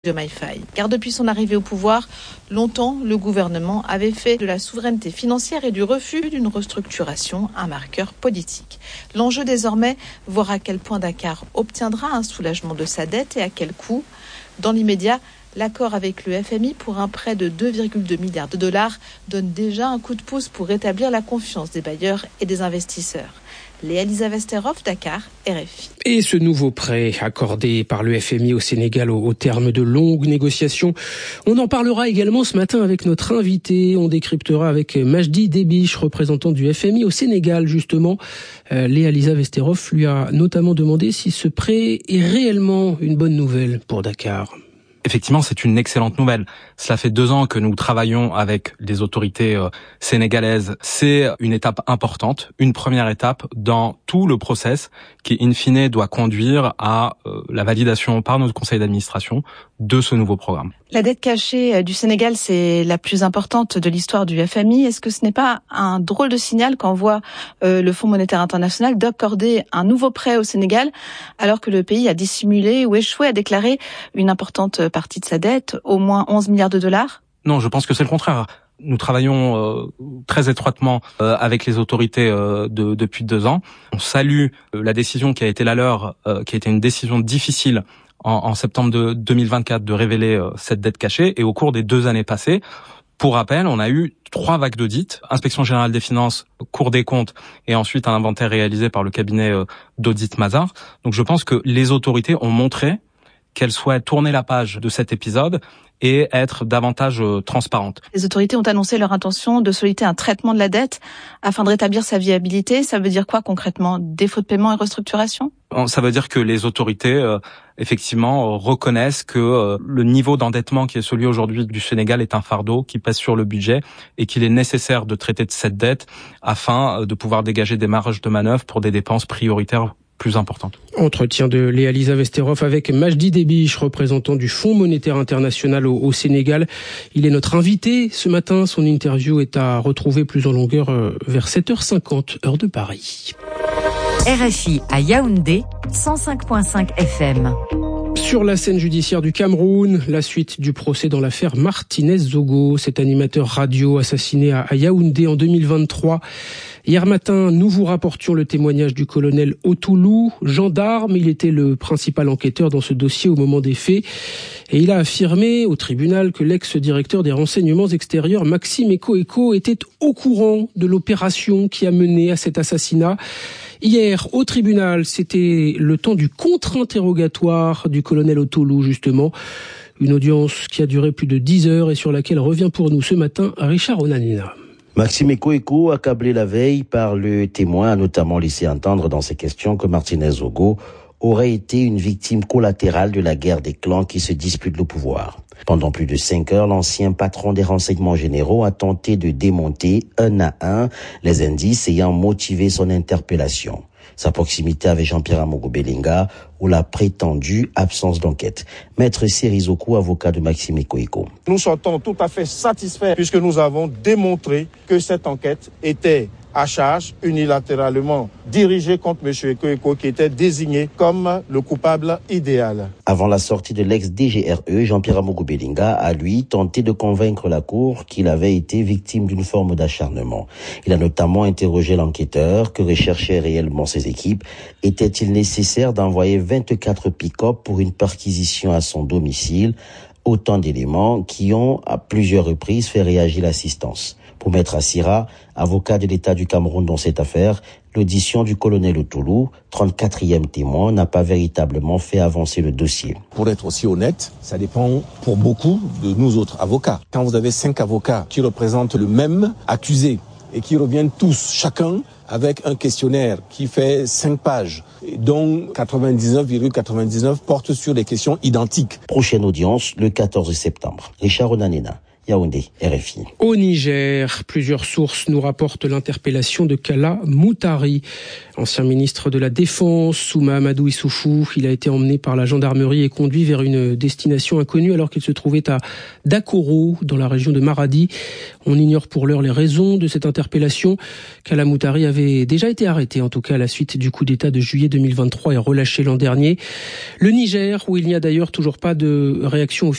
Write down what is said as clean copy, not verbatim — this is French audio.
de Maïfaï. Car depuis son arrivée au pouvoir, longtemps, le gouvernement avait fait de la souveraineté financière et du refus d'une restructuration un marqueur politique. L'enjeu désormais, voir à quel point Dakar obtiendra un soulagement de sa dette et à quel coût. Dans l'immédiat, l'accord avec le FMI pour un prêt de 2,2 milliards de dollars donne déjà un coup de pouce pour rétablir la confiance des bailleurs et des investisseurs. Léa-Lisa Vesterhoff, Dakar, RFI. Et ce nouveau prêt accordé par le FMI au Sénégal au terme de longues négociations, on en parlera également ce matin avec notre invité. On décryptera avec Majdi Debiche, représentant du FMI au Sénégal justement. Léa-Lisa Vesterhoff lui a notamment demandé si ce prêt est réellement une bonne nouvelle pour Dakar. Effectivement, c'est une excellente nouvelle. Cela fait 2 ans que nous travaillons avec les autorités sénégalaises. C'est une étape importante, une première étape dans tout le process qui, in fine, doit conduire à la validation par notre conseil d'administration de ce nouveau programme. La dette cachée du Sénégal, c'est la plus importante de l'histoire du FMI. Est-ce que ce n'est pas un drôle de signal qu'envoie le Fonds monétaire international d'accorder un nouveau prêt au Sénégal alors que le pays a dissimulé ou échoué à déclarer une importante partie de sa dette, au moins 11 milliards de dollars? Non, je pense que c'est le contraire. Nous travaillons très étroitement avec les autorités depuis 2 ans. On salue la décision qui a été la leur, qui a été une décision difficile en septembre de 2024 de révéler cette dette cachée. Et au cours des 2 années passées, pour rappel, on a eu 3 vagues d'audits, Inspection générale des finances, Cour des comptes et ensuite un inventaire réalisé par le cabinet d'audit Mazars. Donc je pense que les autorités ont montré qu'elles souhaitent tourner la page de cet épisode et être davantage transparentes. Les autorités ont annoncé leur intention de solliciter un traitement de la dette afin de rétablir sa viabilité. Ça veut dire quoi concrètement? Défaut de paiement et restructuration? Ça veut dire que les autorités, effectivement, reconnaissent que le niveau d'endettement qui est celui aujourd'hui du Sénégal est un fardeau qui pèse sur le budget et qu'il est nécessaire de traiter de cette dette afin de pouvoir dégager des marges de manœuvre pour des dépenses prioritaires plus importante. Entretien de Léa-Lisa Vesterhoff avec Majdi Debiche, représentant du Fonds monétaire international au Sénégal. Il est notre invité ce matin. Son interview est à retrouver plus en longueur vers 7h50, heure de Paris. RFI à Yaoundé, 105.5 FM. Sur la scène judiciaire du Cameroun, la suite du procès dans l'affaire Martinez-Zogo, cet animateur radio assassiné à Yaoundé en 2023. Hier matin, nous vous rapportions le témoignage du colonel Otoulou, gendarme. Il était le principal enquêteur dans ce dossier au moment des faits. Et il a affirmé au tribunal que l'ex-directeur des renseignements extérieurs, Maxime Eko était au courant de l'opération qui a mené à cet assassinat. Hier, au tribunal, c'était le temps du contre-interrogatoire du colonel Otoulou, justement. Une audience qui a duré plus de 10 heures et sur laquelle revient pour nous ce matin Richard Onanina. Maxime Eko, accablé la veille par le témoin, a notamment laissé entendre dans ses questions que Martinez-Zogo aurait été une victime collatérale de la guerre des clans qui se disputent le pouvoir. Pendant plus de 5 heures, l'ancien patron des renseignements généraux a tenté de démonter un à un les indices ayant motivé son interpellation. Sa proximité avec Jean-Pierre Amogo Belinga ou la prétendue absence d'enquête. Maître Serizoku, avocat de Maxime Eko. Nous sortons tout à fait satisfaits puisque nous avons démontré que cette enquête était à charge unilatéralement dirigée contre M. Eko qui était désigné comme le coupable idéal. Avant la sortie de l'ex-DGRE, Jean-Pierre Amogo Belinga a lui tenté de convaincre la Cour qu'il avait été victime d'une forme d'acharnement. Il a notamment interrogé l'enquêteur que recherchaient réellement ses équipes. Était-il nécessaire d'envoyer 24 pick-up pour une perquisition à son domicile? Autant d'éléments qui ont à plusieurs reprises fait réagir l'assistance. Pour Maître Assira, avocat de l'État du Cameroun dans cette affaire, l'audition du colonel Otoulou, 34e témoin, n'a pas véritablement fait avancer le dossier. Pour être aussi honnête, ça dépend pour beaucoup de nous autres avocats. Quand vous avez 5 avocats qui représentent le même accusé et qui reviennent tous, chacun, avec un questionnaire qui fait 5 pages, dont 99,99 portent sur des questions identiques. Prochaine audience, le 14 septembre. Richard Onanena. Yaoundé, RFI. Au Niger, plusieurs sources nous rapportent l'interpellation de Kalla Moutari, ancien ministre de la Défense, sous Mahamadou Issoufou. Il a été emmené par la gendarmerie et conduit vers une destination inconnue alors qu'il se trouvait à Dakoro, dans la région de Maradi. On ignore pour l'heure les raisons de cette interpellation. Kalla Moutari avait déjà été arrêté, en tout cas à la suite du coup d'État de juillet 2023 et relâché l'an dernier. Le Niger, où il n'y a d'ailleurs toujours pas de réaction officielle